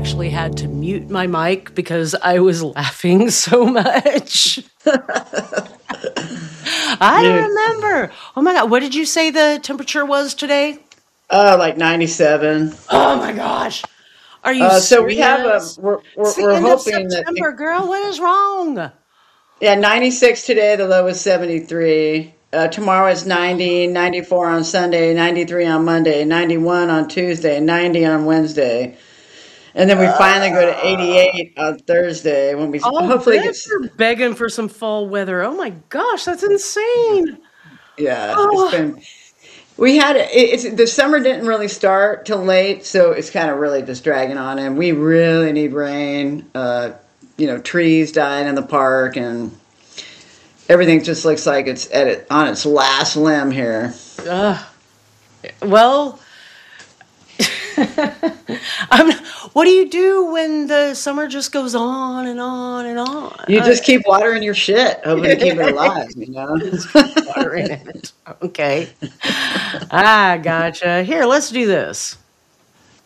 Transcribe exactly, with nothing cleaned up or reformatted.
actually had to mute my mic because I was laughing so much. I don't Dude, remember. Oh my God. What did you say the temperature was today? uh, like ninety-seven. Oh my gosh. Are you Uh, so we have a, serious? we're, It's we're, the we're end of hoping that, September, girl. What is wrong? yeah, ninety-six today, the low is seventy-three. Uh, tomorrow is ninety, ninety-four on Sunday, ninety-three on Monday, ninety-one on Tuesday, ninety on Wednesday. And then we finally go to Uh, eighty-eight on Thursday when we I'll hopefully bet get, you're begging for some fall weather. Oh my gosh, that's insane. yeah, it's Oh, been, we had, it, it's, the summer didn't really start till late, so it's kind of really just dragging on. And we really need rain. Uh, you know, trees dying in the park and everything just looks like it's at it on its last limb here. uh, well, I'm, what do you do when the summer just goes on and on and on? You Uh, just keep watering your shit, hoping to keep it alive, you know? just keep watering it. Okay. I gotcha. Here, let's do this.